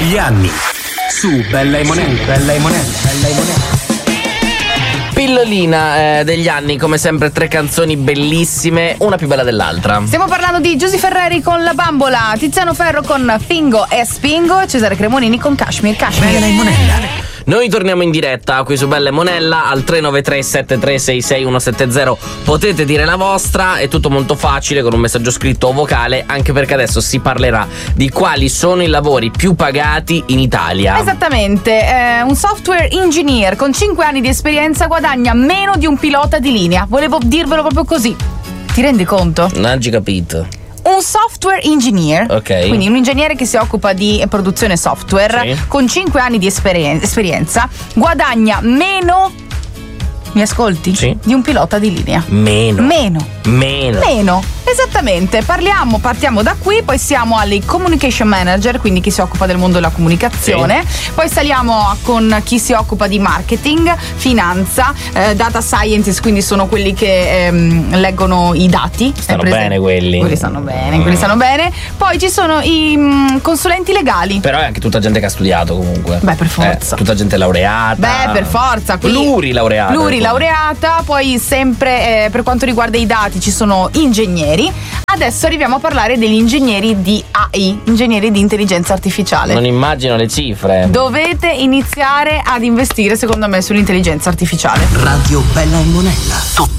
Gli anni su Bella e Monella. Pillolina degli anni, come sempre 3 canzoni bellissime, una più bella dell'altra. Stiamo parlando di Giusy Ferreri con La Bambola, Tiziano Ferro con Fingo e Spingo e Cesare Cremonini con Kashmir. Bella e Monella. Noi torniamo in diretta qui su Bella e Monella al 393 7366 170. Potete dire la vostra, è tutto molto facile con un messaggio scritto o vocale, anche perché adesso si parlerà di quali sono i lavori più pagati in Italia. Esattamente, un software engineer con 5 anni di esperienza guadagna meno di un pilota di linea. Volevo dirvelo proprio così. Ti rendi conto? Non hai capito. Un software engineer, ok, quindi un ingegnere che si occupa di produzione software, sì, con 5 anni di esperienza, guadagna meno, mi ascolti? Sì. Di un pilota di linea. Meno. Esattamente, partiamo da qui, poi siamo alle communication manager, quindi chi si occupa del mondo della comunicazione, sì, poi saliamo con chi si occupa di marketing, finanza, data scientist, quindi sono quelli che leggono i dati. Stanno bene quelli. Quelli stanno bene. Poi ci sono i consulenti legali. Però è anche tutta gente che ha studiato comunque. Beh, per forza. Tutta gente laureata. Beh, per forza. Plurilaureata. Poi sempre per quanto riguarda i dati ci sono ingegneri. Adesso arriviamo a parlare degli ingegneri di AI, ingegneri di intelligenza artificiale. Non immagino le cifre. Dovete iniziare ad investire, secondo me, sull'intelligenza artificiale. Radio Bella e Monella.